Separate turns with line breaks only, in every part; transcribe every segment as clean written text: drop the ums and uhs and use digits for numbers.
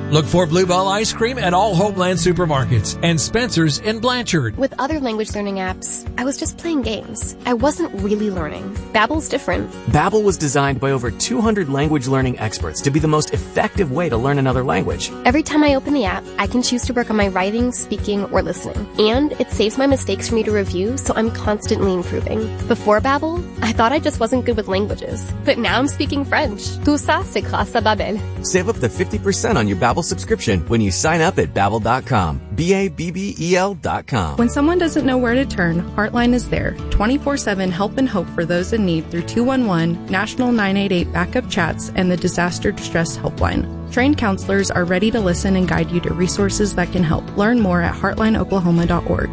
Look for Blue Bell Ice Cream at all Homeland supermarkets and Spencer's in Blanchard.
With other language learning apps, I was just playing games. I wasn't really learning. Babbel's different.
Babbel was designed by over 200 language learning experts to be the most effective way to learn another language.
Every time I open the app, I can choose to work on my writing, speaking, or listening. And it saves my mistakes for me to review, so I'm constantly improving. Before Babbel, I thought I just wasn't good with languages. But now I'm speaking French. Tout ça, c'est grâce à Babbel.
Save up to 50% on your Babbel subscription when you sign up at Babbel.com. Babbel.com.
When someone doesn't know where to turn, Heartline is there. 24/7 help and hope for those in need through 211, National 988 backup chats, and the Disaster Distress Helpline. Trained counselors are ready to listen and guide you to resources that can help. Learn more at heartlineoklahoma.org.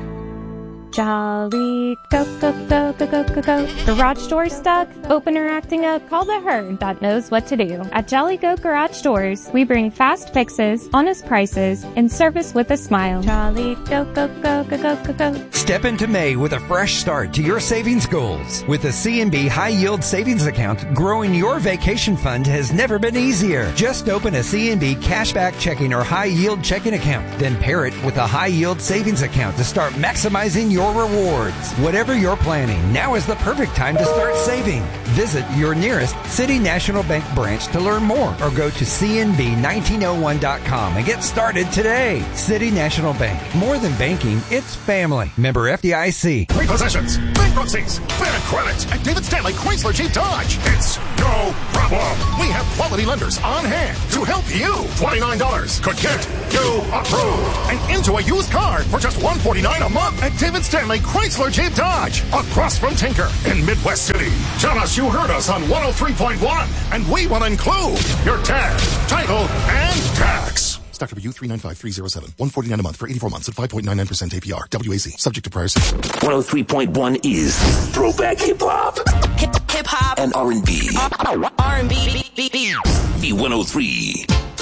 Jolly, go, go, go, go, go, go, go. Garage door stuck? Opener acting up? Call the herd that knows what to do. At Jolly Go Garage Doors, we bring fast fixes, honest prices, and service with a smile. Jolly, go, go, go, go, go, go, go.
Step into May with a fresh start to your savings goals. With the C&B High Yield Savings Account, growing your vacation fund has never been easier. Just open a C&B Cashback Checking or High Yield Checking account. Then pair it with a High Yield Savings Account to start maximizing your rewards. Whatever you're planning, now is the perfect time to start saving. Visit your nearest City National Bank branch to learn more or go to cnb1901.com and get started today. City National Bank. More than banking, it's family. Member FDIC.
Repossessions, bankruptcies, bad credit. At David Stanley Chrysler Jeep Dodge, it's no problem. We have quality lenders on hand to help you. $29 could get you approved and into a used car for just $149 a month at David Stanley Chrysler Jeep Dodge, across from Tinker in Midwest City. Tell us you heard us on 103.1, and we will include your tag, title, and tax. Stock W 395307. $149 a month for 84 months at 5.99% APR. WAC. Subject to prior sale.
103.1 is throwback hip hop.
Hip hop
and R&B.
R&B.
V103.